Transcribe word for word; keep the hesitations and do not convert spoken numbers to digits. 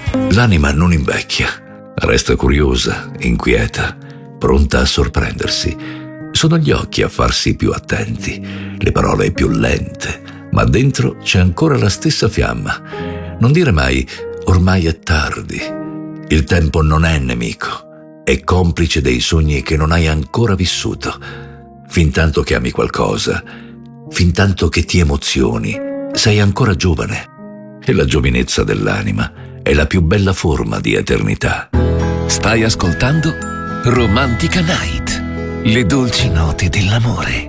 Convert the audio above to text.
L'anima non invecchia, resta curiosa, inquieta, pronta a sorprendersi. Sono gli occhi a farsi più attenti, le parole più lente, ma dentro c'è ancora la stessa fiamma. Non dire mai ormai è tardi. Il tempo non è nemico, è complice dei sogni che non hai ancora vissuto. Fintanto che ami qualcosa, fintanto che ti emozioni, sei ancora giovane. E la giovinezza dell'anima è la più bella forma di eternità. Stai ascoltando Romantica Night, le dolci note dell'amore.